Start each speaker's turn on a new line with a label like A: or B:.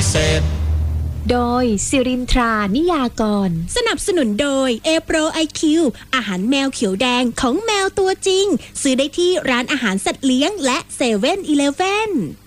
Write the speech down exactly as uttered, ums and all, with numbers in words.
A: เศษ
B: โดยสิรินทรานิยากร
C: สนับสนุนโดย เอ โปร ไอ คิว อาหารแมวเขียวแดงของแมวตัวจริงซื้อได้ที่ร้านอาหารสัตว์เลี้ยงและเซเว่นอีเลฟเว่น